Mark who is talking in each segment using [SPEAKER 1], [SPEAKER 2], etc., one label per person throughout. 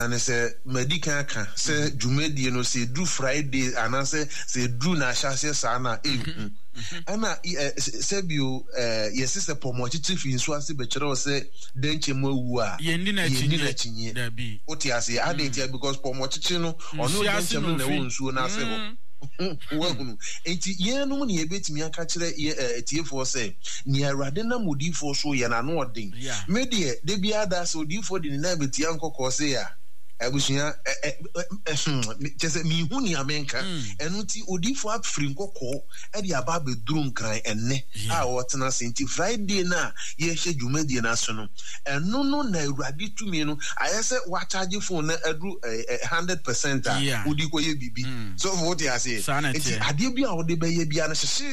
[SPEAKER 1] and say medical can say Jumedi no say do Friday and I say do na shase sana ana sebio yes sister pomochi chief inso ase be kire o say denche mawu a
[SPEAKER 2] yendi na chinye
[SPEAKER 1] da bi oti ase adentia because pomochi chi no ono denche no na wonsuo na ase ho wahunu enti yenu ne ebetimi aka kire etiefo say ne awrade na modifo so ye na no odin me de bia da so odifo de na betia nkoko say ya abusuya chese mi hu ni amenka enu ti odifo afri nkoko e de aba beduru nkran enne a wotena senti Friday na ye hye dwumadi na so no enu no na awrade tumi no ayese wa charge phone na adu 100% a odiko ye bibi so what you say enti ade bia wo de be ye bia na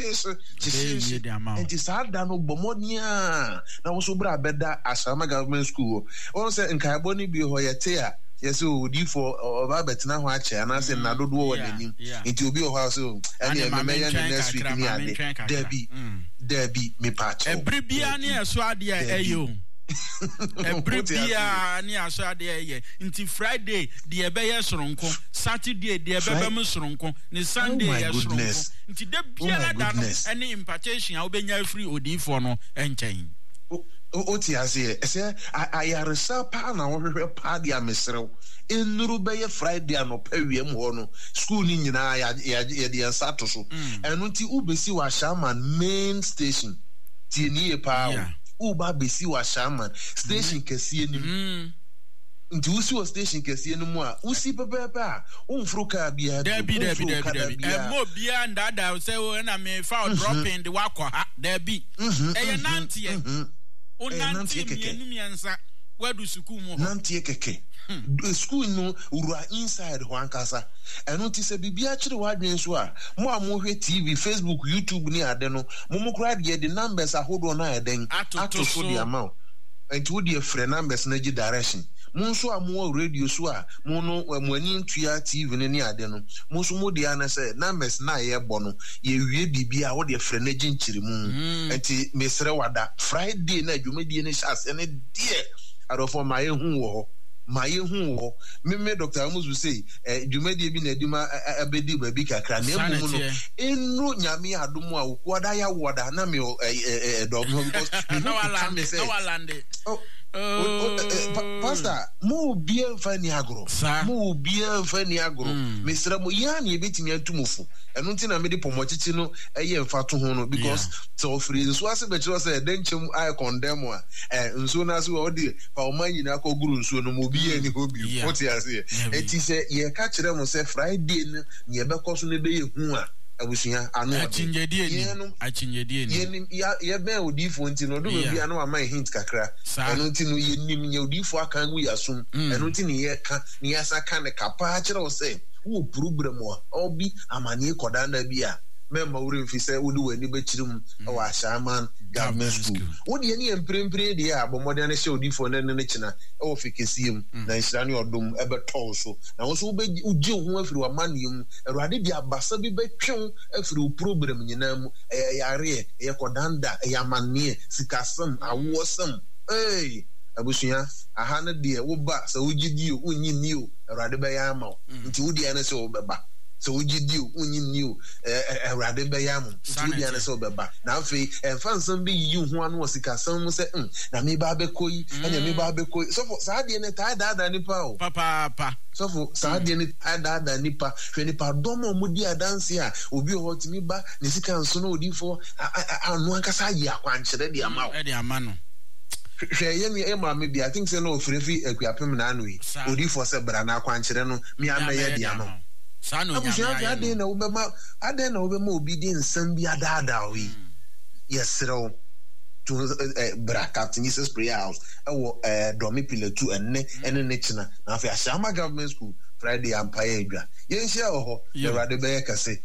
[SPEAKER 1] hye enti sada no bomonia na wo so bra beda Asama government school won say nkai boni bi ho ye te a yes, so di for over betina ho ache and I say na dodo wo nanim into obi o so any me next week ni ade Debbie me patch
[SPEAKER 2] every bia ni eso ade ayo every bia ni aso ade aye into Friday the ebeye soronko Saturday the ebebe soronko ni Sunday ya soronko into de bia da no any impartation a obenya free odi for no enchen
[SPEAKER 1] oti ase ese ayaresa pa na wo hwehwe pa dia mesrew enuru beye Friday no pawiem ho no school ni nyina ya de sato so enu ti ubesi wa Shaman main station ti ni e pa uba besi wa Shaman station kese ni nti usi wa station kese ni mu a usi pepepe a umfruka bia
[SPEAKER 2] Debbie mo bia ndada say na me fa dropping the wakwa ha Debbie e nantie onantie mienu miensa wadu school mo
[SPEAKER 1] nantie keke school no ura inside ho ankasa eno ti se bibia kire wadwen so a mo amohwe TV Facebook YouTube ni ade no mo kura de the numbers ahodo na eden ato so the amount enti wo de free numbers na gi direction mo so amo radio so a mo no mo ani ntua TV ni ade no mo so mo de ana say numbers na ye bo no ye wie bibia wo de free na gi nkire mu enti mesre wada Friday na dwumadi ni chance ene die arofo ma ye hu wo me Dr. Amuzu say dwumadi bi na dima abedi babi kakra na emu no enu nyame adomu a woda ya woda na me dog because
[SPEAKER 2] no walande
[SPEAKER 1] Pastor mo bien fani agro mesra mo ya na ebetimi atumufu enu nti na me de pomochichi no eye mfato ho no because so free so ase be kiro say denchem I condemn a nso na so odi pa o manyi na akoguru nso no mo bi ani hobi what you say eti say ye ka kire mo say Friday no ye be koso ne be ye hu a abusuya anu
[SPEAKER 2] achinyedie ni
[SPEAKER 1] ye be odifo nti no do be anu ama hint kakra enu nti no ye nim ye odifo aka gu yasum enu nti ni ye ka ni yasa ka ne kapa kire o say wo problem o obi amane koda na bi a member we refi say wo do wani be chirim o Ashaman government school wo de ni emprempre de a bomode na she odifo na ne china o fikesiem na isra ni odom ebe tol so na wo so be uji ho afiri wa manium erade de abasa bi betwen afiri problem nyina mu yare ye kodanda ya mane sikasam awosam abusuya aha na de wo ba sa wugidi o unyini o erade be ya ma nti wo de na se wo beba so wugidi o unyini o erade be ya mo nti wo de na se wo beba na afi enfansam bi yi ho anu sikasam mu se na me ba be koyi anya me ba be koyi so for sa de ne ta da nipa o
[SPEAKER 2] papa
[SPEAKER 1] so for sa de ne ta da nipa hwe nipa domo mu di adanse a obi o hotimi ba ne sika nso no odifo anu akasa yi akwankyere de ama o
[SPEAKER 2] e de ama no
[SPEAKER 1] hweye mi e ma me bi I think say no ofrefi akuapem na anu yi odifo se bra na akwankyere no mi ameye de ama
[SPEAKER 2] sa no nya
[SPEAKER 1] ade na obema obi de nsam bi adada wi yesrew to bra Captain Jesus Prayer House ewo Domi Pillar 2 enne ne china na afi Ashama Government School Friday Empire edwa yenhia ho the rade be yakase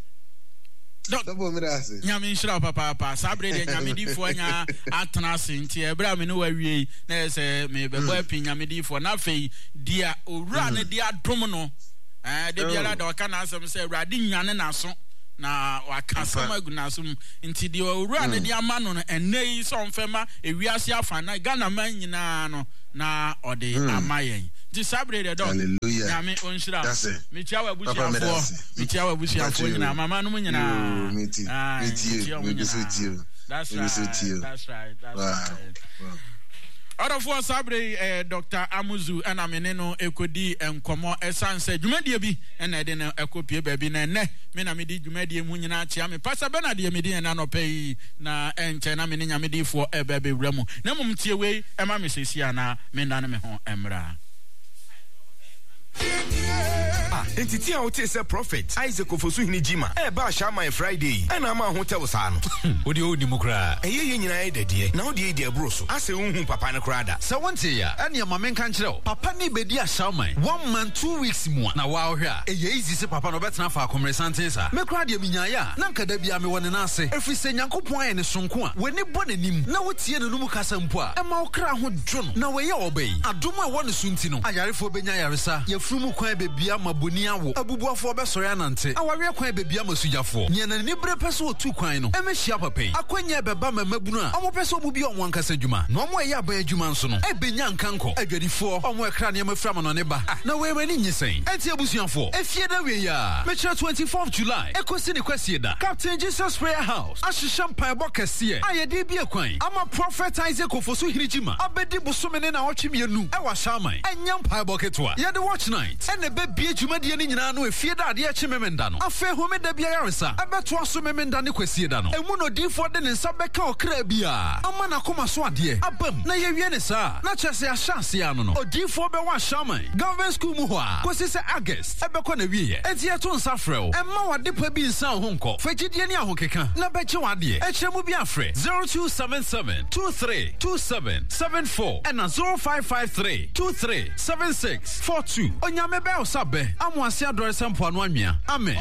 [SPEAKER 2] nyame nshira papa sabre de nyame difo anya atena senti ebra me no wawie na se me bebo api nyame difo na fei dia owura ne dia dom no de biara da waka na asem se rade nyane na so na waka sama gunasum nti de owura ne dia ma no enei so mfema ewiase afa na Ghana man nyina no na ode amayen di sabre de dog nyame onshira me tia wa busiafo nyina mama no nyina that's right Order for Sabre, Dr. Amuzu, and Ameneno, Ekodi, and Como, a sunset, Jumedia be, and I didn't a copy baby, and ne, Menamidi, Jumedia Munina, Chiami, Passa Benadia Medi, and Anope, na, and China Minamidi for a baby Remo. No moment away, and Mamma Siana, Menaname, Emra.
[SPEAKER 3] Entity out is a prophet Isaac Ofosuhini Jima ba Shama Friday and ama hotel san odi odimukra eye nyina de de na odi de broso ase unhu papa ne krada
[SPEAKER 4] sa wonte ya ane mamen kan kire papa ni bedi a Shama 1 month 2 weeks mu na wa hwe a eye easy se papa no betena fa akomresanten sa me krada minyaya na nkada bia me woni na ase efi se nyankopon aye ne sonko a weni bonanim na wotie ne num kasa mpo a ma okra ho dwo no na we ye obai adom a woni sunti no ayarefo benya yaresa yafrumu kwan bebia maboni awo abubuafo besori anante aware kwan bebia masujafo nyana ni bre pese otu kwan no emehia papai akwanya beba mamabunu a omo pese obu bi onwo ankasa djuma na omo eya ba adjuma nso no ebenya nkanko adwadifo omo ekra ne mafra no ne ba na we mani nyisen enti abusuafo efie da we ya mecha 24th July ekosi ne kwasi da Captain Jesus Prayer House ahiham paibo kase ayede bi ekwan ama prophet Isaac Ofosuhini Jima abedi busome ne na otwemienu e wa shaman enyam paibo ketwa ye de watch night ene be bie djumade ni nyina no efie da ade eche memenda no afa home da bia yaresa abeto aso memenda ne kwasi da no emu no difo de ne nsa beka okra bia ama na koma so ade abam na ye wie ne sa na chese ahyanse ano no odifo be wa shaman government school mu ho a kosi se August ebekọ na wie enti eto nsa frɛw emma wade pa bi nsa ho nkɔ fagidie ne ahokeka na beche wade echemu bi afrɛ 0277232774 and 0553237642 onyame be osabe amuase adore sempo anu anwea amen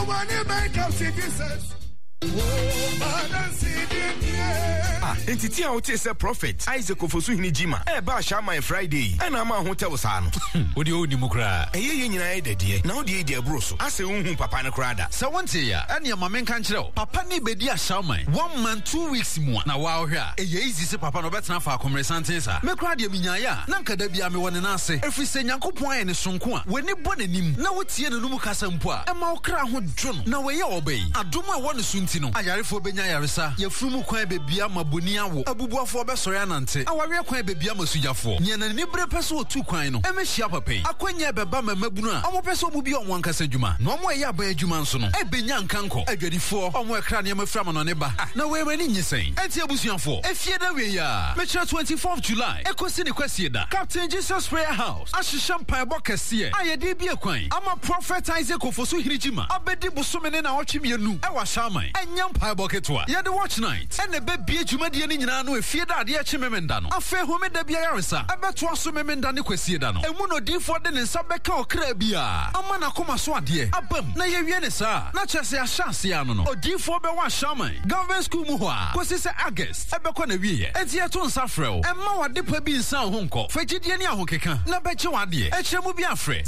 [SPEAKER 3] entity out is a prophet Isaac Ofosuhini Jima ba Shama Friday and ama hotel san odi odimukra eye nyina de de na odi de broso ase unhu papa ne krada
[SPEAKER 4] sa wonte ya ane mamen kan kire papa ni bedi a Shama 1 month 2 weeks mu na wa hwe a eye easy se papa no betena fa akomresanten sa me krada minyaya na nkada bia me woni na ase efi se nyankopon aye ne sonko a weni bonanim na wotie ne num kasa mpo a ema okra ho dwo no na we ye obai adom a woni sunti no ayarefo benya yaresa yafrumu kwan bebia maboni awo abubuafo besori anante aware kwan bebia masujafo nyana ni bre pese otu kwan no emehia papai akwanya beba mamabunu a omo pese obu bi onwo ankasa djuma na omo eya ba adjuma nso no ebenya nkanko adwadifo omo ekra ne mafra no ne ba na we mani nyisen enti abusuafo efie da we ya mecha 24th July ekosi ne kwasi da Captain Jesus Prayer House ahiham paibo kase ayede bi ekwan ama prophet Isaac Ofosuhini Jima abedi busome ne na otwemienu e wa shaman enyam paibo ketwa ye de watch night ene be bie djumade ni nyina no efie da ade eche memenda no afa home da bia yaresa abeto aso memenda ne kwasi da no emu no difo de ne nsa beka okra bia ama na koma so ade abam na ye wie ne sa na chese ahyanse ano no odifo be wa shaman government school mu ho a kosi se August ebekọ na wie enti eto nsa frɛw emma wade pa bi nsa ho nkɔ fagidie ne ahokeka na beche wade echemu bi afrɛ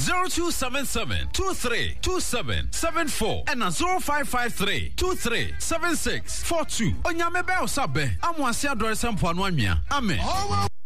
[SPEAKER 4] 0277232774 and 0553237642 onyame be osabe amuase adore sempo anu anwea amen